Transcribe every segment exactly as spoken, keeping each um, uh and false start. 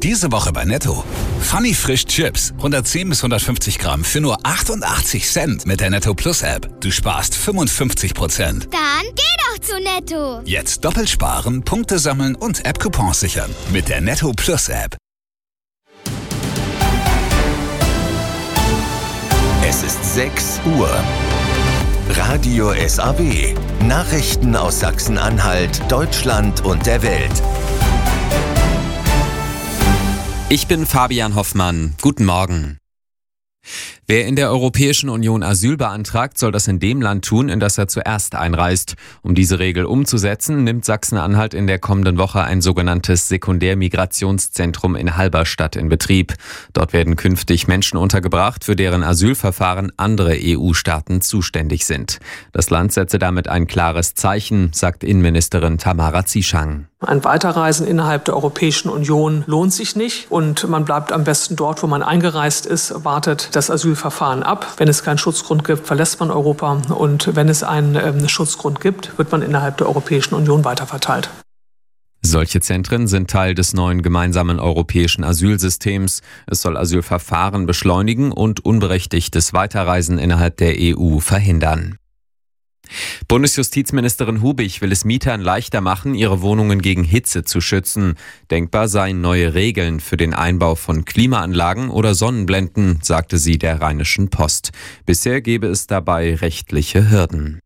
Diese Woche bei Netto. Funny Frisch Chips. hundertzehn bis hundertfünfzig Gramm für nur achtundachtzig Cent mit der Netto Plus App. Du sparst fünfundfünfzig Prozent. Dann geh doch zu Netto. Jetzt doppelt sparen, Punkte sammeln und App-Coupons sichern. Mit der Netto Plus App. Es ist sechs Uhr. Radio S A W. Nachrichten aus Sachsen-Anhalt, Deutschland und der Welt. Ich bin Fabian Hoffmann. Guten Morgen. Wer in der Europäischen Union Asyl beantragt, soll das in dem Land tun, in das er zuerst einreist. Um diese Regel umzusetzen, nimmt Sachsen-Anhalt in der kommenden Woche ein sogenanntes Sekundärmigrationszentrum in Halberstadt in Betrieb. Dort werden künftig Menschen untergebracht, für deren Asylverfahren andere E U-Staaten zuständig sind. Das Land setze damit ein klares Zeichen, sagt Innenministerin Tamara Zieschang. Ein Weiterreisen innerhalb der Europäischen Union lohnt sich nicht und man bleibt am besten dort, wo man eingereist ist, wartet das Asylverfahren ab. Wenn es keinen Schutzgrund gibt, verlässt man Europa und wenn es einen ähm, Schutzgrund gibt, wird man innerhalb der Europäischen Union weiterverteilt. Solche Zentren sind Teil des neuen gemeinsamen europäischen Asylsystems. Es soll Asylverfahren beschleunigen und unberechtigtes Weiterreisen innerhalb der E U verhindern. Bundesjustizministerin Hubig will es Mietern leichter machen, ihre Wohnungen gegen Hitze zu schützen. Denkbar seien neue Regeln für den Einbau von Klimaanlagen oder Sonnenblenden, sagte sie der Rheinischen Post. Bisher gebe es dabei rechtliche Hürden.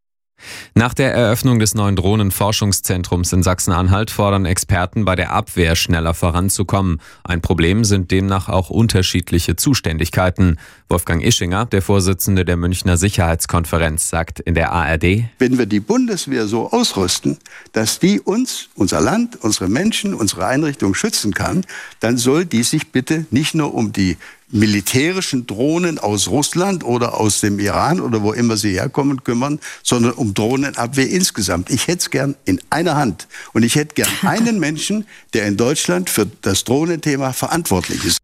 Nach der Eröffnung des neuen Drohnenforschungszentrums in Sachsen-Anhalt fordern Experten bei der Abwehr schneller voranzukommen. Ein Problem sind demnach auch unterschiedliche Zuständigkeiten. Wolfgang Ischinger, der Vorsitzende der Münchner Sicherheitskonferenz, sagt in der A R D: Wenn wir die Bundeswehr so ausrüsten, dass die uns, unser Land, unsere Menschen, unsere Einrichtungen schützen kann, dann soll die sich bitte nicht nur um die militärischen Drohnen aus Russland oder aus dem Iran oder wo immer sie herkommen kümmern, sondern um Drohnenabwehr insgesamt. Ich hätte es gern in einer Hand und ich hätte gern einen Menschen, der in Deutschland für das Drohnenthema verantwortlich ist.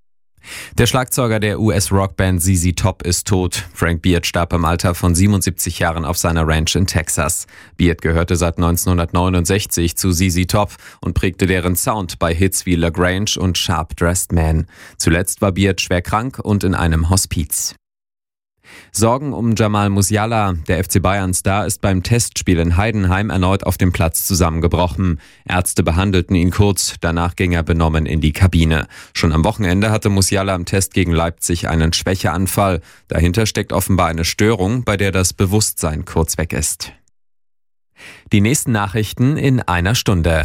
Der Schlagzeuger der U S-Rockband Z Z Top ist tot. Frank Beard starb im Alter von siebenundsiebzig Jahren auf seiner Ranch in Texas. Beard gehörte seit neunzehnhundertneunundsechzig zu Z Z Top und prägte deren Sound bei Hits wie La Grange und Sharp Dressed Man. Zuletzt war Beard schwer krank und in einem Hospiz. Sorgen um Jamal Musiala, der F C Bayern-Star, ist beim Testspiel in Heidenheim erneut auf dem Platz zusammengebrochen. Ärzte behandelten ihn kurz, danach ging er benommen in die Kabine. Schon am Wochenende hatte Musiala im Test gegen Leipzig einen Schwächeanfall. Dahinter steckt offenbar eine Störung, bei der das Bewusstsein kurz weg ist. Die nächsten Nachrichten in einer Stunde.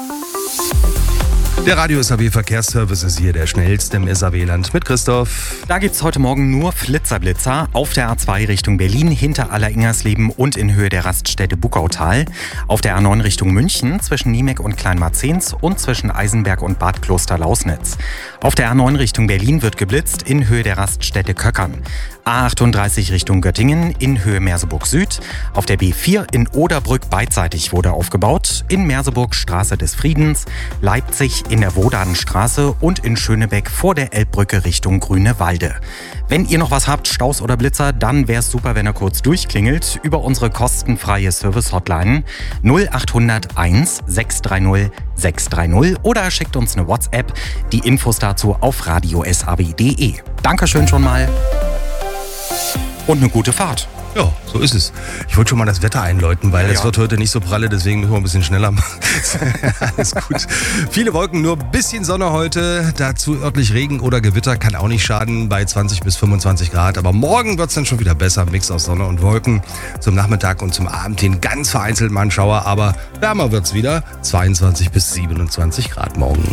Der Radio S A W Verkehrsservice ist hier der schnellste im S A W-Land mit Christoph. Da gibt's heute Morgen nur Flitzerblitzer auf der A zwei Richtung Berlin, hinter Aller-Ingersleben und in Höhe der Raststätte Buckautal. Auf der A neun Richtung München zwischen Niemek und Kleinmarzens und zwischen Eisenberg und Bad Kloster-Lausnitz. Auf der A neun Richtung Berlin wird geblitzt in Höhe der Raststätte Köckern. A achtunddreißig Richtung Göttingen in Höhe Merseburg Süd. Auf der B vier in Oderbrück beidseitig wurde aufgebaut. In Merseburg Straße des Friedens, Leipzig in der Wodadenstraße und in Schönebeck vor der Elbbrücke Richtung Grünewalde. Wenn ihr noch was habt, Staus oder Blitzer, dann wäre es super, wenn ihr kurz durchklingelt über unsere kostenfreie Service-Hotline null acht null null eins sechs drei null sechs drei null oder schickt uns eine WhatsApp. Die Infos dazu auf radio s a w punkt d e. Dankeschön schon mal. Und eine gute Fahrt. Ja, so ist es. Ich wollte schon mal das Wetter einläuten, weil ja, es ja. wird heute nicht so pralle, deswegen müssen wir ein bisschen schneller machen. Alles gut. Viele Wolken, nur ein bisschen Sonne heute. Dazu örtlich Regen oder Gewitter, kann auch nicht schaden, bei zwanzig bis fünfundzwanzig Grad. Aber morgen wird es dann schon wieder besser. Mix aus Sonne und Wolken. Zum Nachmittag und zum Abend hin ganz vereinzelt mal ein Schauer, aber wärmer wird es wieder. zweiundzwanzig bis siebenundzwanzig Grad morgen.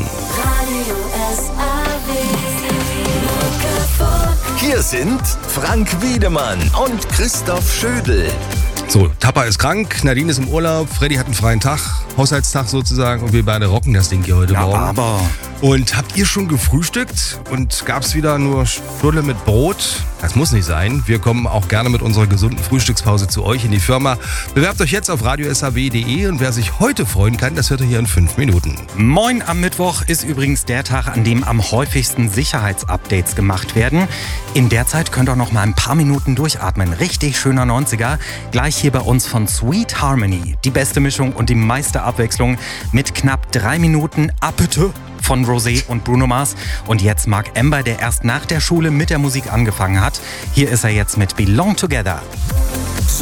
Hier sind Frank Wiedemann und Christoph Schödel. So, Tappa ist krank, Nadine ist im Urlaub, Freddy hat einen freien Tag, Haushaltstag sozusagen und wir beide rocken das Ding hier heute ja, Morgen. Aber Und habt ihr schon gefrühstückt und gab's wieder nur Stulle mit Brot? Das muss nicht sein. Wir kommen auch gerne mit unserer gesunden Frühstückspause zu euch in die Firma. Bewerbt euch jetzt auf radio s a w punkt d e und wer sich heute freuen kann, das hört ihr hier in fünf Minuten. Moin am Mittwoch ist übrigens der Tag, an dem am häufigsten Sicherheitsupdates gemacht werden. In der Zeit könnt ihr noch mal ein paar Minuten durchatmen. Richtig schöner neunziger. Gleich hier bei uns von Sweet Harmony. Die beste Mischung und die meiste Abwechslung mit knapp drei Minuten Appetit von Rosé und Bruno Mars. Und jetzt Mark Amber, der erst nach der Schule mit der Musik angefangen hat. Hier ist er jetzt mit Belong Together.